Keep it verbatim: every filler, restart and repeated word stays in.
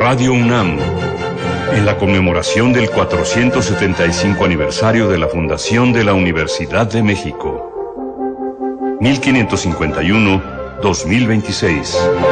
Radio UNAM, en la conmemoración del cuatrocientos setenta y cinco aniversario de la fundación de la Universidad de México. mil quinientos cincuenta y uno a dos mil veintiséis.